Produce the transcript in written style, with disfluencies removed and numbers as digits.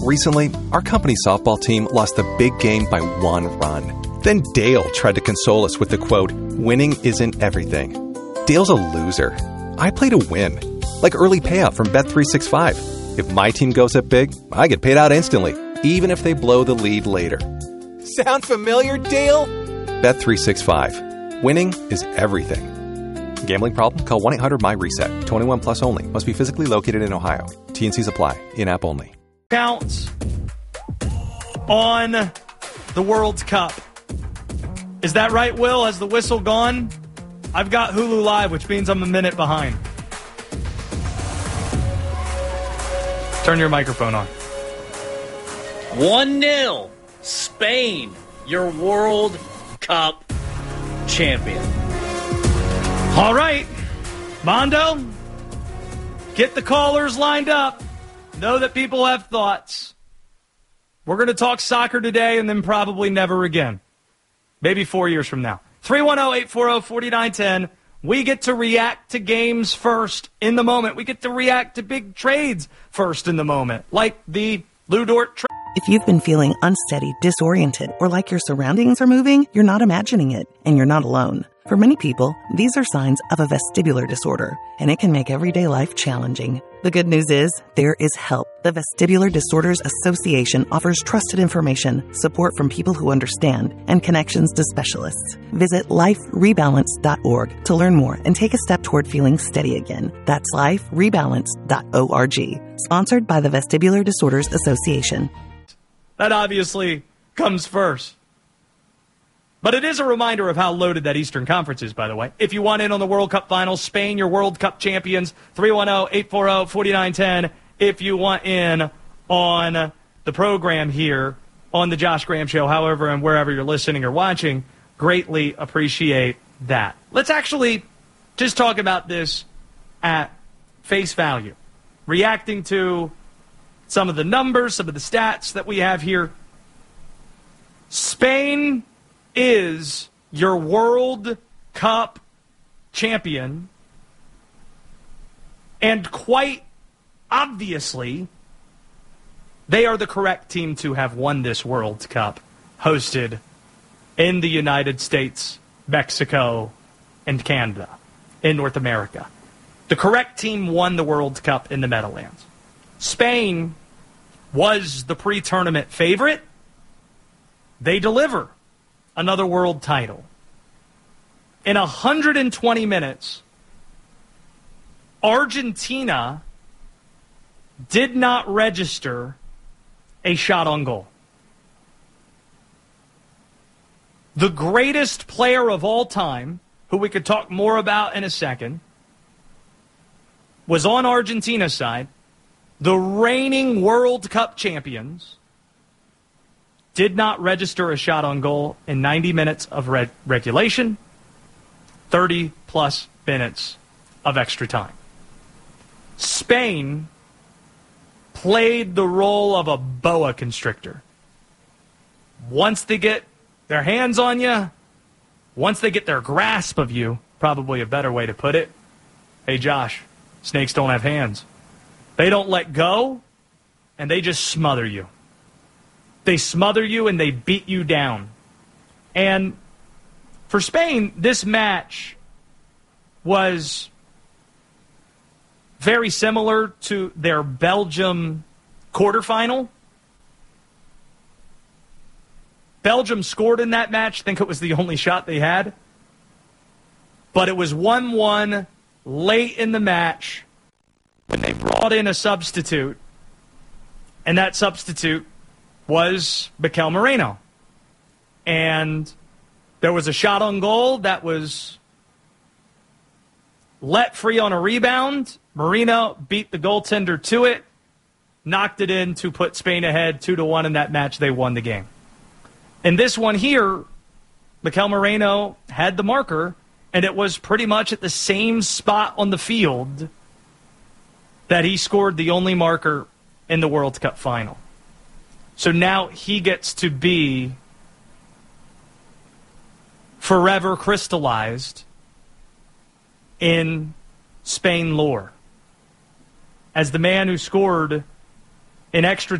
Recently, our company softball team lost the big game by 1 run. Then Dale tried to console us with the quote, "Winning isn't everything." Dale's a loser. I play to win. Like early payout from Bet365. If my team goes up big, I get paid out instantly, even if they blow the lead later. Sound familiar, Dale? Bet365. Winning is everything. Gambling problem? Call 1-800-MY-RESET. 21 plus only. Must be physically located in Ohio. T&Cs apply. In-app only. Counts on the World Cup. Is that right, Will? Has the whistle gone? I've got Hulu Live, which means I'm a minute behind. Turn your microphone on. 1-0. Spain, your World Cup champion. All right. Mondo, get the callers lined up. Know that people have thoughts. We're going to talk soccer today and then probably never again. Maybe 4 years from now. 310-840-4910. We get to react to games first in the moment. We get to react to big trades first in the moment, like the Lou Dort trade. If you've been feeling unsteady, disoriented, or like your surroundings are moving, you're not imagining it, and you're not alone. For many people, these are signs of a vestibular disorder, and it can make everyday life challenging. The good news is, there is help. The Vestibular Disorders Association offers trusted information, support from people who understand, and connections to specialists. Visit liferebalance.org to learn more and take a step toward feeling steady again. That's liferebalance.org. Sponsored by the Vestibular Disorders Association. That obviously comes first. But it is a reminder of how loaded that Eastern Conference is, by the way. If you want in on the World Cup Finals, Spain, your World Cup champions, 310-840-4910. If you want in on the program here on the Josh Graham Show, however and wherever you're listening or watching, greatly appreciate that. Let's actually just talk about this at face value, reacting to some of the numbers, some of the stats that we have here. Spain is your World Cup champion, and quite obviously, they are the correct team to have won this World Cup, hosted in the United States, Mexico, and Canada, in North America. The correct team won the World Cup in the Meadowlands. Spain was the pre-tournament favorite. They deliver another world title. In 120 minutes, Argentina did not register a shot on goal. The greatest player of all time, who we could talk more about in a second, was on Argentina's side. The reigning World Cup champions did not register a shot on goal in 90 minutes of regulation, 30-plus minutes of extra time. Spain played the role of a boa constrictor. Once they get their hands on you, once they get their grasp of you, probably a better way to put it, hey, Josh, snakes don't have hands. They don't let go, and they just smother you. They smother you and they beat you down. And for Spain, this match was very similar to their Belgium quarterfinal. Belgium scored in that match. I think it was the only shot they had. But it was 1-1 late in the match when they brought in a substitute. And that substitute was Mikel Merino. And there was a shot on goal that was let free on a rebound. Merino beat the goaltender to it, knocked it in to put Spain ahead 2-1 in that match. They won the game. In this one here, Mikel Merino had the marker, and it was pretty much at the same spot on the field that he scored the only marker in the World Cup final. So now he gets to be forever crystallized in Spain lore as the man who scored in extra